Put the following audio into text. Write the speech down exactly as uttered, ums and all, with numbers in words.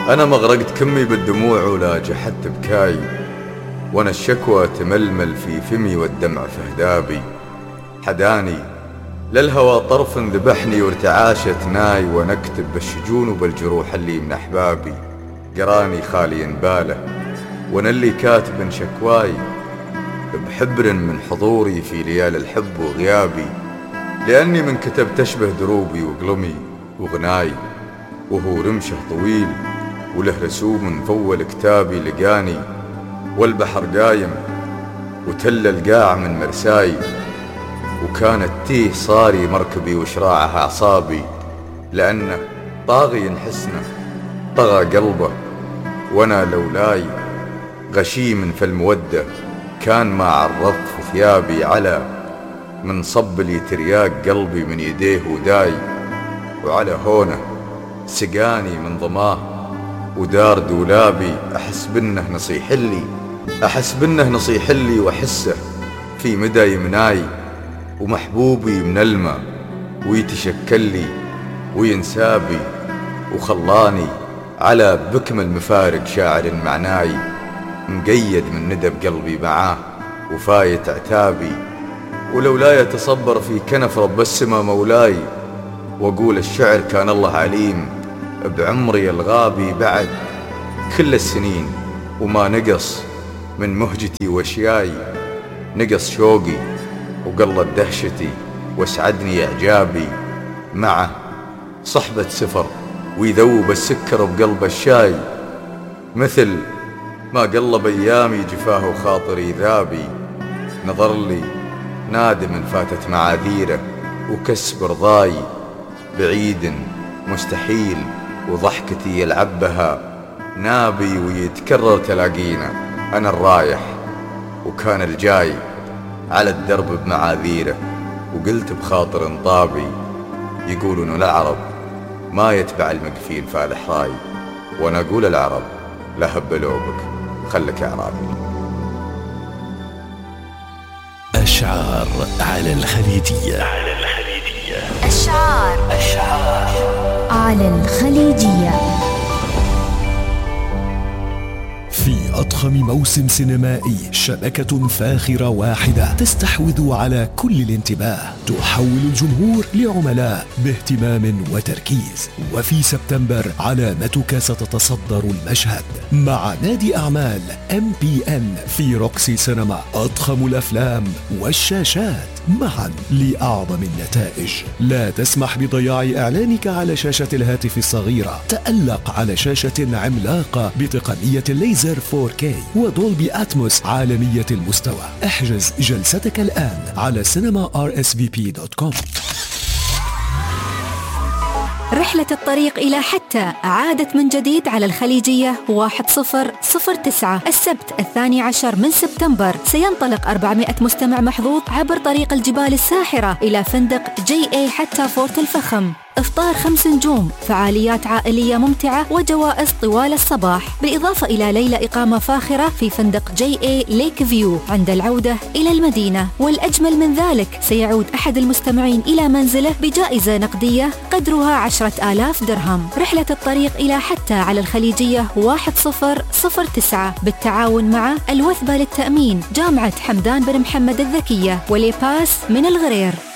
أنا مغرقت كمي بالدموع ولا جحدت بكاي، وأنا الشكوى تململ في فمي والدمع فهدابي. حداني للهوى طرف ذبحني وارتعاشت ناي، وأنا أكتب بالشجون وبالجروح اللي من أحبابي. قراني خالي باله وأنا اللي كاتب شكواي، بحبر من حضوري في ليالي الحب وغيابي. لأني من كتب تشبه دروبي وقلمي وغناي، وهو رمشه طويل وله رسوم فول كتابي لقاني. والبحر قايم وتل القاع من مرساي، وكانت تيه صاري مركبي وشراعها أعصابي. لأنه طاغي حسنه طغى قلبه، وانا لولاي غشيم فالمودة كان ما عرضت ثيابي على من صب لي ترياق قلبي من يديه وداي. وعلى هونه سقاني من ضماه ودار دولابي. أحس بنه نصيح لي أحس بنه نصيح لي وأحسه في مدى يمناي. ومحبوبي من الماء ويتشكل لي وينسابي، وخلاني على بكم المفارق شاعر معناي. مقيد من ندب قلبي معاه وفايت عتابي، ولولاي تصبر في كنف رب السما مولاي. واقول الشعر كان الله عليم بعمري الغابي بعد كل السنين، وما نقص من مهجتي واشياي. نقص شوقي وقلت دهشتي واسعدني اعجابي، معه صحبة سفر ويذوب السكر بقلب الشاي. مثل ما قلب ايامي جفاه خاطري ذابي، نظر لي نادم فاتت معاذيره وكسب رضاي. بعيد مستحيل وضحكتي يلعب بها نابي، ويتكرر تلاقينا أنا الرايح وكان الجاي على الدرب بمعاذيره. وقلت بخاطر انطابي يقولون العرب ما يتبع المقفين فالح راي، وانا اقول العرب لا هبلوبك خلك اعرابي. أشعار على الخليجية. على الخليجية أشعار أشعار على الخليجية. في أضخم موسم سينمائي، شبكة فاخرة واحدة تستحوذ على كل الانتباه، تحول الجمهور لعملاء باهتمام وتركيز. وفي سبتمبر علامتك ستتصدر المشهد مع نادي أعمال إم بي إن في روكسي سينما. أضخم الأفلام والشاشات معا لأعظم النتائج. لا تسمح بضياع إعلانك على شاشة الهاتف الصغيرة. تألق على شاشة عملاقة بتقنية الليزر فور كي ودولبي أتموس عالمية المستوى. احجز جلستك الآن على سينما آر إس في بي دوت كوم. رحلة الطريق إلى حتى عادت من جديد على الخليجية واحد صفر صفر تسعة. السبت الثاني عشر من سبتمبر سينطلق أربعمائة مستمع محظوظ عبر طريق الجبال الساحرة إلى فندق جي اي حتى فورت الفخم. إفطار خمس نجوم، فعاليات عائلية ممتعة وجوائز طوال الصباح، بالإضافة إلى ليلة إقامة فاخرة في فندق جي اي ليك فيو عند العودة إلى المدينة. والأجمل من ذلك سيعود أحد المستمعين إلى منزله بجائزة نقدية قدرها عشرة آلاف درهم. رحلة الطريق إلى حتى على الخليجية واحد صفر صفر تسعة بالتعاون مع الوثبة للتأمين، جامعة حمدان بن محمد الذكية، وليباس من الغرير.